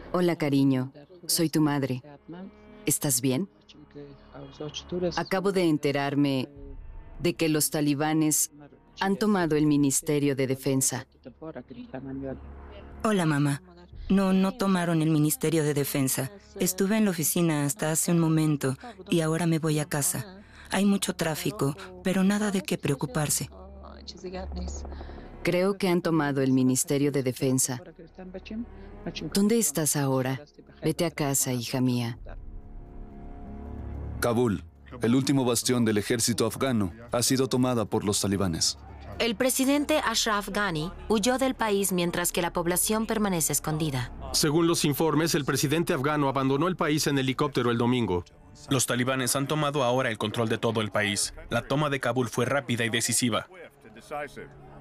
Hola, cariño. Soy tu madre. ¿Estás bien? Acabo de enterarme de que los talibanes han tomado el Ministerio de Defensa. Hola, mamá. No tomaron el Ministerio de Defensa. Estuve en la oficina hasta hace un momento y ahora me voy a casa. Hay mucho tráfico, pero nada de qué preocuparse. Creo que han tomado el Ministerio de Defensa. ¿Dónde estás ahora? Vete a casa, hija mía. Kabul, el último bastión del ejército afgano, ha sido tomada por los talibanes. El presidente Ashraf Ghani huyó del país mientras que la población permanece escondida. Según los informes, el presidente afgano abandonó el país en helicóptero el domingo. Los talibanes han tomado ahora el control de todo el país. La toma de Kabul fue rápida y decisiva.